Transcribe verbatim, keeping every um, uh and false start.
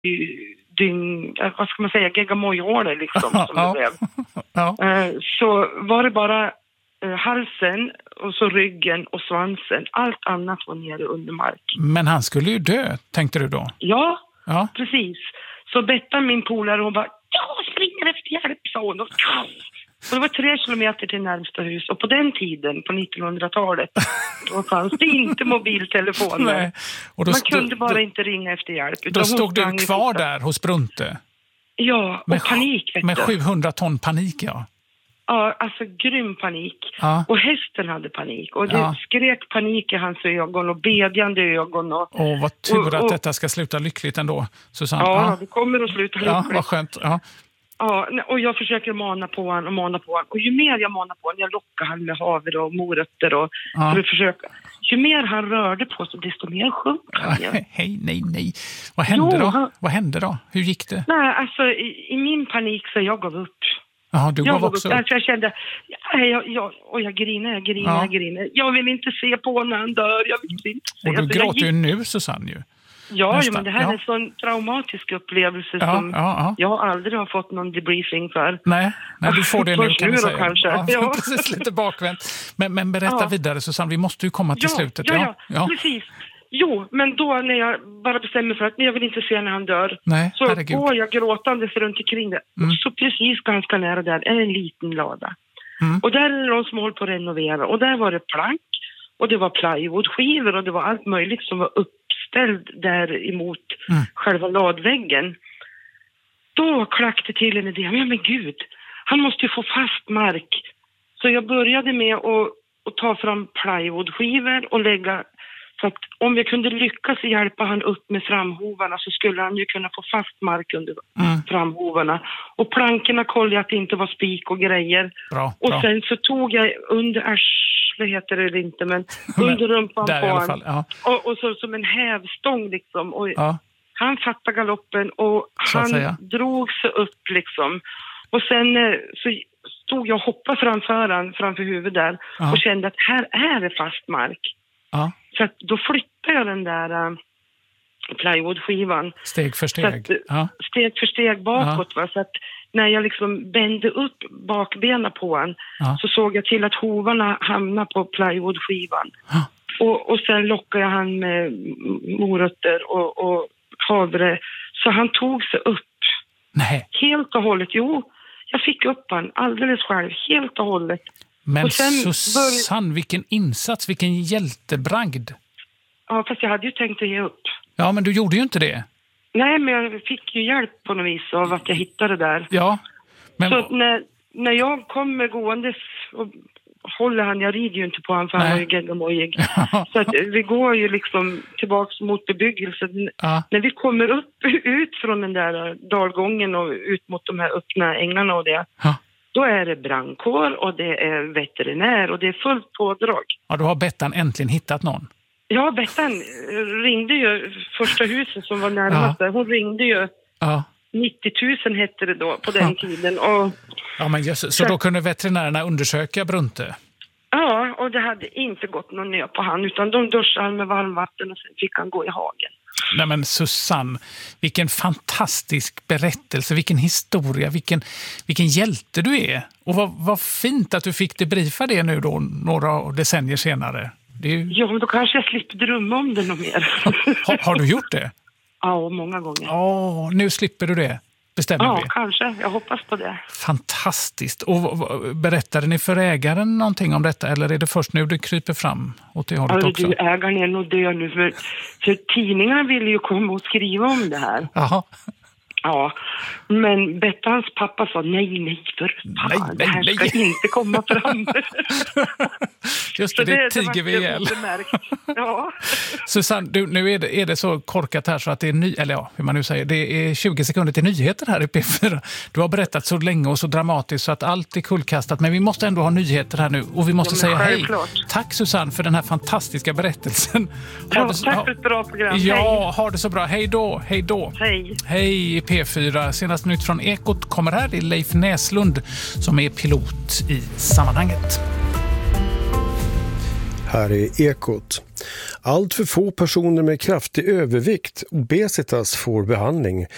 dygn, vad ska man säga, geggamojhålor liksom som ja. det blev. Ja. Så var det bara halsen och så ryggen och svansen. Allt annat var nere under mark. Men han skulle ju dö, tänkte du då? Ja, ja. precis. Så Bettan, min polare, hon bara, jag springer efter hjälp, sa hon. Och det var tre kilometer till närmsta hus. Och på den tiden, på nittonhundratalet, då fanns det inte mobiltelefoner. Nej. Och då Man stod, kunde bara då, inte ringa efter hjälp. Då stod du kvar där hos Brunte? Ja, och med, panik. Vet med du. sjuhundra ton panik, ja. Ja, alltså grym panik. Ja. Och hästen hade panik. Och det ja. skrek panik i hans ögon och bedjande ögon. Och, Åh, vad tur och, och, att detta ska sluta lyckligt ändå, Susanne. Ja, ja. det kommer att sluta lyckligt. Ja, vad skönt. Ja. Ja, och jag försöker mana på honom och mana på honom. Och ju mer jag manar på honom, jag lockar han med havre och morötter och ja. för att försöka. Ju mer han rörde på sig, desto mer sjönk han. Ja. Hej, nej, nej. Vad hände jo, då? Han... Vad hände då? Hur gick det? Nej, alltså i, i min panik så jag gav upp. Ja, du jag gav också upp. Alltså, jag kände, ja, jag, jag, och jag griner, jag griner, ja. jag griner. Jag vill inte se på när han dör, jag vill inte se. Och du alltså, gråter gick... ju nu, Susanne, ju. Ja, jo, men det här ja. är en sån traumatisk upplevelse ja, som ja, ja. jag aldrig har fått någon debriefing för. Nej, nej du får det nu kan vi säga. Kanske. Ja, ja. precis, lite bakvänt. Men, men berätta ja. vidare, Susanne, vi måste ju komma till ja, slutet. Ja, ja, ja, precis. Jo, men då när jag bara bestämmer för att jag vill inte se när han dör, nej, så herregud. går jag gråtandes runt omkring det. Mm. Och så precis ganska nära där är en liten lada. Mm. Och där är de som håller på att renovera. Och där var det plank och det var plywoodskivor och det var allt möjligt som var uppställd där emot mm. själva ladväggen. Då klackade till en idé. Men, men gud, han måste ju få fast mark. Så jag började med att, att ta fram plywoodskivor och lägga. Så att om vi kunde lyckas hjälpa han upp med framhovarna så skulle han ju kunna få fast mark under mm. framhovarna. Och plankorna kollade att det inte var spik och grejer. Bra, och bra. sen så tog jag under arslet heter det inte, men under rumpan på honom. Ja. Och, och så som en hävstång liksom. Och ja. han fattade galoppen och så han drog sig upp liksom. Och sen så stod jag och hoppade framför han, framför huvudet där. Ja. Och kände att här är det fast mark. Ja. Så att då flyttade jag den där uh, plywoodskivan. Steg för steg. Att, ja. Steg för steg bakåt. Ja. Va? Så att när jag liksom bände upp bakbenen på han ja. så såg jag till att hovarna hamnade på plywoodskivan. Ja. Och, och sen lockade jag han med morötter och, och havre. Så han tog sig upp. Nej. Helt och hållet. Jo, jag fick upp han alldeles själv. Helt och hållet. Men och sen Susanne, bör... vilken insats, vilken hjältebragd. Ja, fast jag hade ju tänkt att ge upp. Ja, men du gjorde ju inte det. Nej, men jag fick ju hjälp på något vis av att jag hittade det där. Ja. Men... Så när, när jag kommer gåendes och håller han, jag rider ju inte på han för han är ju geggamojig. Så att vi går ju liksom tillbaks mot bebyggelsen. Ja. När vi kommer upp, ut från den där dalgången och ut mot de här öppna ängarna och det. Ja. Då är det brandkår och det är veterinär och det är fullt pådrag. Ja, då har Bettan äntligen hittat någon. Ja, Bettan ringde ju första huset som var närmast där. Hon ringde ju ja. nittio tusen hette det då på den ja. tiden. Och, ja, men just, så, så då kunde veterinärerna undersöka Brunte? Ja, och det hade inte gått någon nö på han utan de duschade han med varmvatten och sen fick han gå i hagen. Nej men Susanne, vilken fantastisk berättelse, vilken historia, vilken, vilken hjälte du är. Och vad, vad fint att du fick debriefa det nu då, några decennier senare. Det är ju... Ja, men då kanske jag slipper drömma om det något mer. har, har du gjort det? Ja, många gånger. Ja, nu slipper du det. Bestämmer ja, vi. Ja, kanske. Jag hoppas på det. Fantastiskt. Och berättade ni för ägaren någonting om detta eller är det först nu det kryper fram åt det hållet alltså, också? Du, ägaren är nog död nu för, för tidningarna ville ju komma och skriva om det här. Jaha. Ja, men Bettans pappa sa nej, nej, för fan, nej, nej, det här ska nej. inte komma fram. Just det, det, det tiger vi ihjäl. Ja. Susanne, du, nu är det, är det så korkat här så att det är ny, eller ja, hur man nu säger, det är tjugo sekunder till nyheter här i P fyra. Du har berättat så länge och så dramatiskt så att allt är kullkastat, men vi måste ändå ha nyheter här nu och vi måste ja, säga hej. Tack Susanne för den här fantastiska berättelsen. Ja, det så, tack för ett bra program. Ja, hej. ha det så bra. Hej då, hej då. Hej. Hej P fyra. Senast nytt från Ekot kommer här. Det är Leif Näslund som är pilot i sammanhanget. Här är Ekot. Allt för få personer med kraftig övervikt, obesitas, får behandling.